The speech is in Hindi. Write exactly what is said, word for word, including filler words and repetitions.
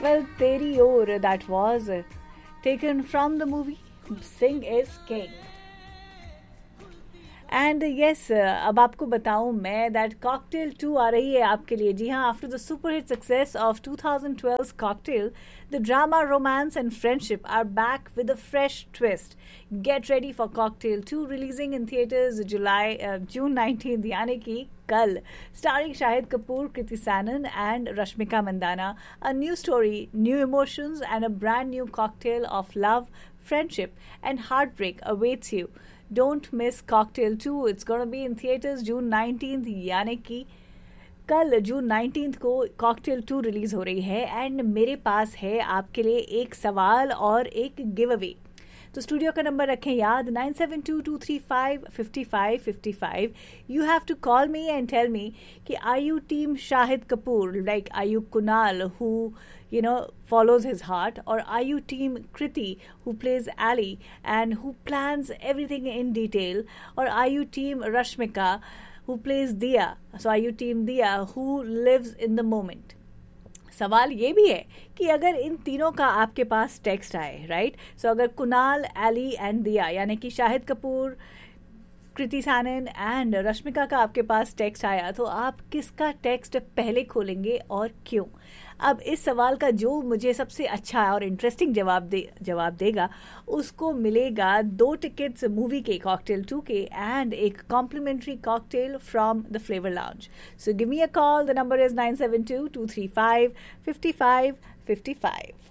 Well, Teri Or, that was uh, taken from the movie Sing is King. And yes अब आपको बताऊं मैं दैट कॉकटेल टू आ रही है आपके लिए. जी हाँ, after the super hit success of twenty twelve's cocktail, the drama, romance and friendship are back with a fresh twist. Get ready for cocktail to, releasing in theatres July June nineteen, यानी कि कल. Starring Shahid Kapoor, Kriti Sanon and Rashmika Mandanna. A new story, new emotions and a brand new cocktail of love, friendship and heartbreak awaits you. Don't miss Cocktail two. It's going to be in theaters June nineteenth, यानी कि कल जून नाइनटीन्थ को Cocktail टू रिलीज हो रही है. एंड मेरे पास है आपके लिए एक सवाल और एक गिव अवे. तो स्टूडियो का नंबर रखें याद, nine seven to to three five fifty five fifty five. You have to call me and tell me कि are you team Shahid Kapoor, like are you Kunal who you know follows his heart, or are you team Kriti who plays Ali and who plans everything in detail, or are you team Rashmika who plays Diya? So are you team Diya who lives in the moment? सवाल ये भी है कि अगर इन तीनों का आपके पास टेक्स्ट आए, राइट, सो अगर कुणाल, एली एंड दिया, यानी कि शाहिद कपूर, कृति सैनन एंड रश्मिका का आपके पास टेक्स्ट आया, तो आप किसका टेक्स्ट पहले खोलेंगे और क्यों? अब इस सवाल का जो मुझे सबसे अच्छा और इंटरेस्टिंग जवाब दे जवाब देगा उसको मिलेगा दो टिकट्स मूवी के कॉकटेल टू के एंड एक complementary cocktail from the flavour lounge. So give me a call. The number is nine seven to to three five fifty five fifty five.